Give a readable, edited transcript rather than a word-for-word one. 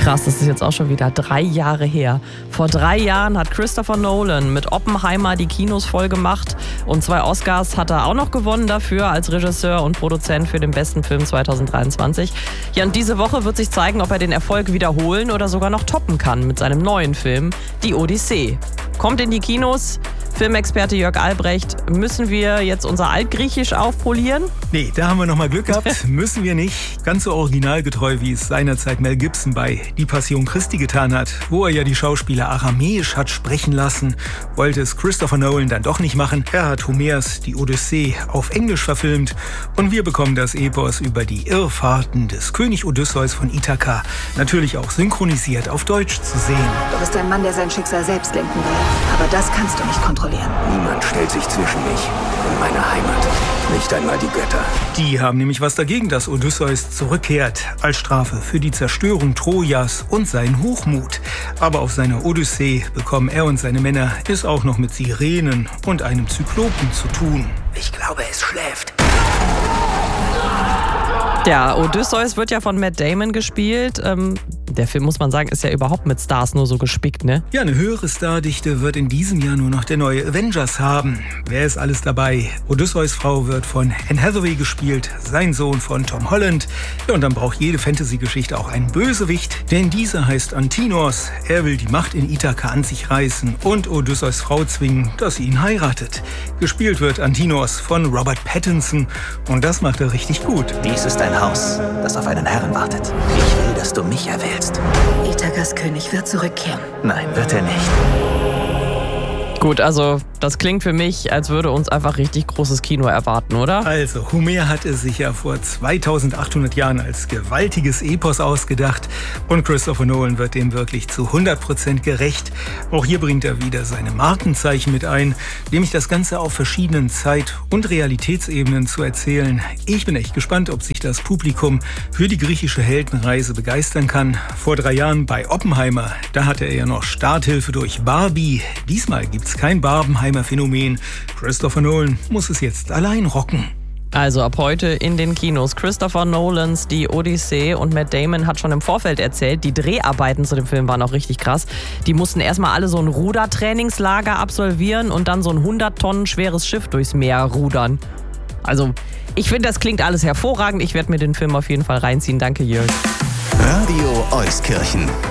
Krass, das ist jetzt auch schon wieder 3 Jahre her. Vor 3 Jahren hat Christopher Nolan mit Oppenheimer die Kinos voll gemacht und 2 Oscars hat er auch noch gewonnen dafür als Regisseur und Produzent für den besten Film 2023. Ja, und diese Woche wird sich zeigen, ob er den Erfolg wiederholen oder sogar noch toppen kann mit seinem neuen Film, Die Odyssee. Kommt in die Kinos. Filmexperte Jörg Albrecht, müssen wir jetzt unser Altgriechisch aufpolieren? Nee, da haben wir nochmal Glück gehabt. Müssen wir nicht. Ganz so originalgetreu, wie es seinerzeit Mel Gibson bei Die Passion Christi getan hat, wo er ja die Schauspieler aramäisch hat sprechen lassen, wollte es Christopher Nolan dann doch nicht machen. Er hat Homers Die Odyssee auf Englisch verfilmt und wir bekommen das Epos über die Irrfahrten des König Odysseus von Ithaka natürlich auch synchronisiert auf Deutsch zu sehen. Du bist ein Mann, der sein Schicksal selbst lenken will. Aber das kannst du nicht kontrollieren. Niemand stellt sich zwischen mich und meine Heimat. Nicht einmal die Götter. Die haben nämlich was dagegen, dass Odysseus zurückkehrt, als Strafe für die Zerstörung Trojas und seinen Hochmut. Aber auf seiner Odyssee bekommen er und seine Männer es auch noch mit Sirenen und einem Zyklopen zu tun. Ich glaube, es schläft. Ja, Odysseus wird ja von Matt Damon gespielt. Der Film, muss man sagen, ist ja überhaupt mit Stars nur so gespickt, ne? Ja, eine höhere Stardichte wird in diesem Jahr nur noch der neue Avengers haben. Wer ist alles dabei? Odysseus Frau wird von Anne Hathaway gespielt, sein Sohn von Tom Holland. Ja, und dann braucht jede Fantasy-Geschichte auch einen Bösewicht, denn dieser heißt Antinos. Er will die Macht in Ithaka an sich reißen und Odysseus Frau zwingen, dass sie ihn heiratet. Gespielt wird Antinos von Robert Pattinson und das macht er richtig gut. Dies ist ein Haus, das auf einen Herrn wartet. Ich will, dass du mich erwählst. Ithakas König wird zurückkehren. Nein, wird er nicht. Gut, also das klingt für mich, als würde uns einfach richtig großes Kino erwarten, oder? Also, Homer hat es sich ja vor 2800 Jahren als gewaltiges Epos ausgedacht und Christopher Nolan wird dem wirklich zu 100% gerecht. Auch hier bringt er wieder seine Markenzeichen mit ein, nämlich das Ganze auf verschiedenen Zeit- und Realitätsebenen zu erzählen. Ich bin echt gespannt, ob sich das Publikum für die griechische Heldenreise begeistern kann. Vor 3 Jahren bei Oppenheimer, da hatte er ja noch Starthilfe durch Barbie. Diesmal gibt's kein Barbenheimer-Phänomen. Christopher Nolan muss es jetzt allein rocken. Also ab heute in den Kinos Christopher Nolans Die Odyssee und Matt Damon hat schon im Vorfeld erzählt, die Dreharbeiten zu dem Film waren auch richtig krass. Die mussten erstmal alle so ein Rudertrainingslager absolvieren und dann so ein 100 Tonnen schweres Schiff durchs Meer rudern. Also ich finde, das klingt alles hervorragend. Ich werde mir den Film auf jeden Fall reinziehen. Danke, Jörg. Radio Euskirchen.